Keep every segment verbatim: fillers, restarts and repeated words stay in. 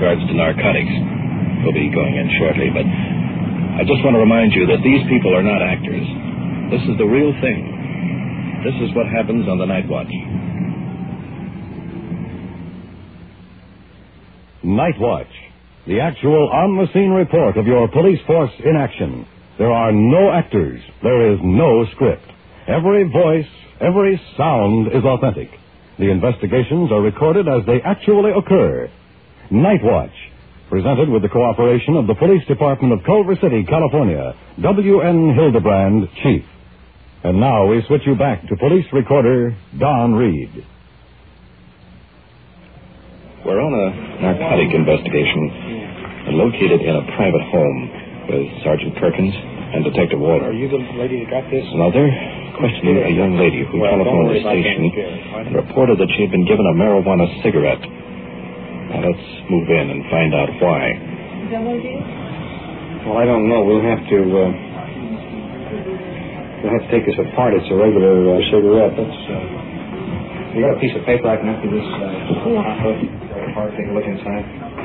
regards to narcotics. We'll be going in shortly, but I just want to remind you that these people are not actors. This is the real thing. This is what happens on the Night Watch. Night Watch, the actual on-the-scene report of your police force in action. There are no actors. There is no script. Every voice, every sound is authentic. The investigations are recorded as they actually occur. Night Watch, presented with the cooperation of the Police Department of Culver City, California. W N Hildebrand, Chief. And now we switch you back to police recorder Don Reed. We're on a narcotic investigation located in a private home with Sergeant Perkins and Detective Walter. Are you the lady that got this? Now, they're questioning a young lady who well, telephoned the station and reported that she had been given a marijuana cigarette. Now, let's move in and find out why. Is that what it is? Well, I don't know. We'll have to, uh, we'll have to take this apart. It's a regular uh, cigarette. That's, uh, you got a piece of paper I can have to this, uh, yeah. take it apart, take a look inside.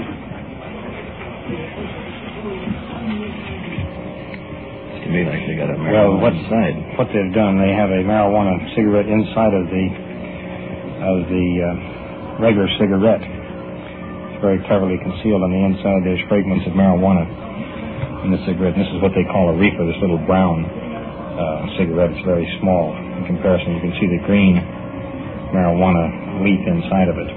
To me, like they got a Well, marijuana what, inside. what they've done, they have a marijuana cigarette inside of the, of the, uh, regular cigarette. It's very cleverly concealed on the inside. There's fragments of marijuana in the cigarette. And this is what they call a reefer, this little brown uh, cigarette. It's very small in comparison. You can see the green marijuana leaf inside of it.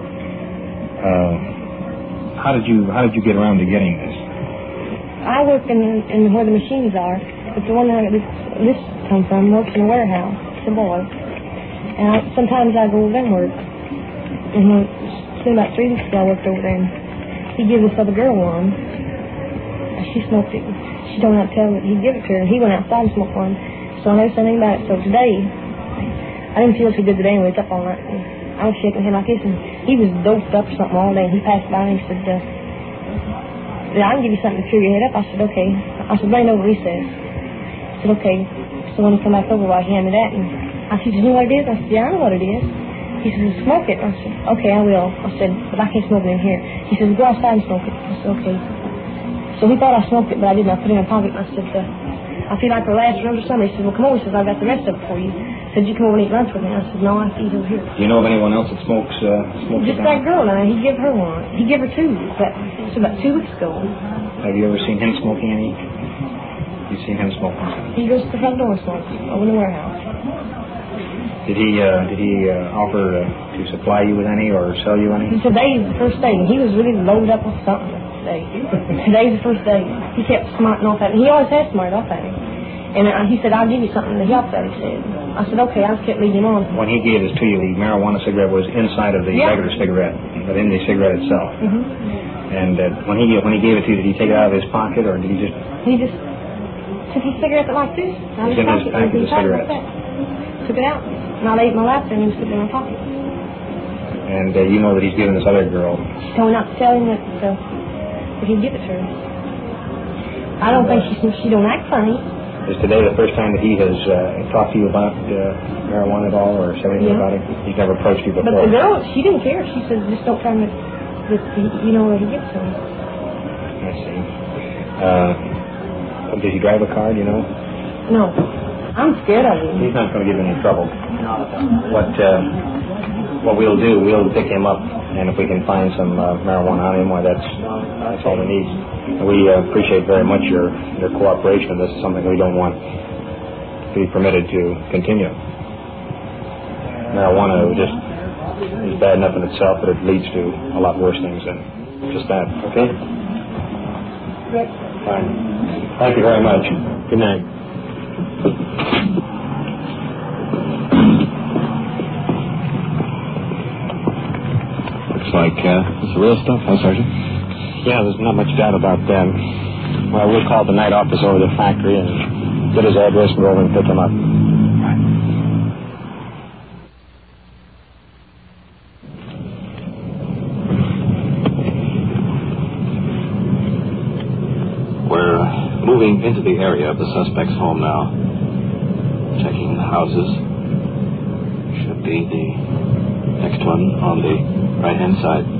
Uh, how did you how did you get around to getting this? I work in, in where the machines are, but the one that this, this come from works in a warehouse. It's a boy. And I, sometimes I go over there and work. And when, soon about three weeks ago I worked over there, and he gave this other girl one. And she smoked it. She don't have to tell me. He give it to her, and he went outside and smoked one. So I never said anything about it. So today, I didn't feel too good today, and we was up all night. I was shaking him like this, and he was doped up or something all day. And he passed by and he said, uh, I can give you something to cheer your head up. I said, okay. I said, bring it over, he said. I said, okay. So when he come back over, I handed that, and I said, you know what it is? I said, yeah, I know what it is. He said, smoke it. I said, okay, I will. I said, but I can't smoke it in here. He said, go outside and smoke it. I said, okay. So he thought I smoked it, but I didn't. I put it in my pocket, and I said, uh, I feel like the last round or something. He said, well, come over. He said, I've got the rest of it for you. He said, you come over and eat lunch with me. I said, no, I have to eat over here. Do you know of anyone else that smokes, uh, smokes Just that girl, and he gave her one. He gave her two, but it's about two weeks ago. Have you ever seen him smoking any? You've seen him smoking? He goes to the front door and smokes over in the warehouse. Did he, uh, did he, uh, offer, uh, to supply you with any or sell you any? Today's the first day, and he was really loaded up with something today. Today's the first day. He kept smarting off at me. He always has smarted off at me. And uh, he said, I'll give you something to help that, he said. I said, okay, I just kept leading him on. When he gave this to you, the marijuana cigarette was inside of the yeah. regular cigarette, but in the cigarette itself. Mm-hmm. And uh, when he when he gave it to you, did he take it out of his pocket, or did he just... He just took his cigarette like this. Out of his pocket. Pack of the cigarettes. Like that. Took it out. And I laid my lap there and he put it in my pocket. And uh, you know that he's giving this other girl... She told me not to tell him that, so, that he'd give it to her. I don't think she she don't act funny. Is today the first time that he has uh, talked to you about uh, marijuana at all, or said anything yeah. about it? He's never approached you before? But the girl, she didn't care. She said, just don't tell me that, he, you know, where he gets to him. I see. Uh, did he drive a car, do you know? No. I'm scared of him. He's not going to give you any trouble. What, uh, what we'll do, we'll pick him up, and if we can find some uh, marijuana on him, why, that's, that's all we need. We uh, appreciate very much your, your cooperation. This is something we don't want to be permitted to continue. Marijuana just is bad enough in itself, but it leads to a lot worse things than just that. Okay? Fine. Thank you very much. Good night. Looks like uh, it's the real stuff, huh, Sergeant? Yeah, there's not much doubt about that. Well, we'll call the night office over to the factory and get his address and go over and pick him up. Right. We're moving into the area of the suspect's home now. Checking the houses. Should be the next one on the right-hand side.